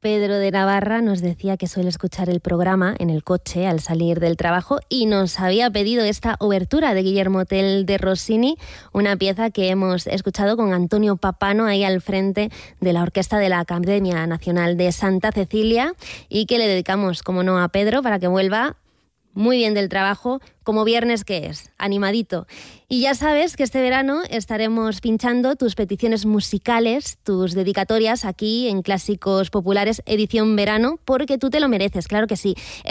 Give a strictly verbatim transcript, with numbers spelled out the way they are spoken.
Pedro de Navarra nos decía que suele escuchar el programa en el coche al salir del trabajo y nos había pedido esta obertura de Guillermo Tell de Rossini, una pieza que hemos escuchado con Antonio Papano ahí al frente de la orquesta de la Academia Nacional de Santa Cecilia y que le dedicamos, como no, a Pedro para que vuelva muy bien del trabajo, como viernes que es, animadito. Y ya sabes que este verano estaremos pinchando tus peticiones musicales, tus dedicatorias aquí en Clásicos Populares edición verano, porque tú te lo mereces, claro que sí.